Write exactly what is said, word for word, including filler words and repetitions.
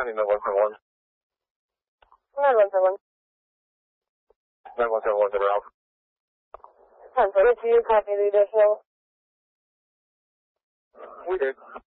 County nine one seven one. nine one seven one. nine one seven one, Denver Alpha. ten forty-two, copy the additional. We did.